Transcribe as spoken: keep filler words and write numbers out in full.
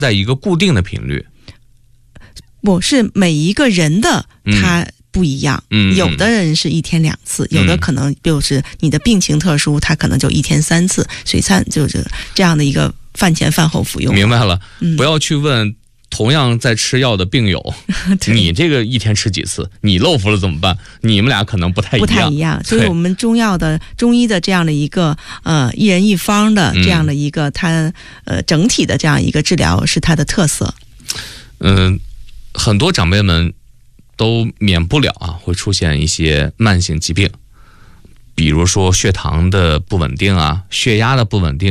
在一个固定的频率？ 不是每一个人的他不一样， 嗯， 有的人是一天两次，嗯、有的可能就是你的病情特殊，他可能就一天三次，水餐就是这样的一个饭前饭后服用。 明白了， 嗯、 不要去问同样在吃药的病友，你这个一天吃几次？你漏服了怎么办？你们俩可能不太一样， 不太一样。所以我们中药的中医的这样的一个呃一人一方的这样的一个、嗯、它呃整体的这样一个治疗是它的特色。 嗯。很多长辈们都免不了啊，会出现一些慢性疾病，比如说血糖的不稳定啊，血压的不稳定。